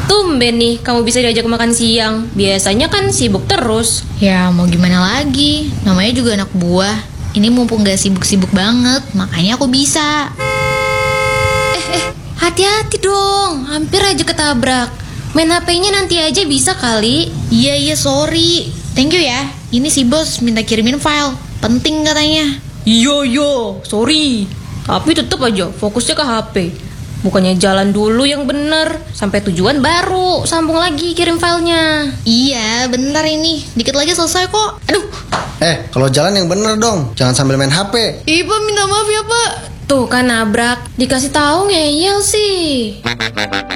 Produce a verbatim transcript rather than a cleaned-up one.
Tumben nih kamu bisa diajak makan siang. Biasanya kan sibuk terus. Ya mau gimana lagi, namanya juga anak buah. Ini mumpung gak sibuk-sibuk banget, makanya aku bisa. Eh, eh, hati-hati dong. Hampir aja ketabrak. Main H P-nya nanti aja bisa kali. Iya, iya, sorry. Thank you ya. Ini si bos minta kirimin file. Penting katanya. Yo yo, sorry. Tapi tetap aja fokusnya ke H P. Bukannya jalan dulu yang bener, sampai tujuan baru sambung lagi kirim filenya. Iya, bentar ini. Dikit lagi selesai kok. Aduh. Eh, kalau jalan yang bener dong. Jangan sambil main H P. Iya, Pak, minta maaf ya, Pak. Tuh kan nabrak. Dikasih tahu ngeyel sih.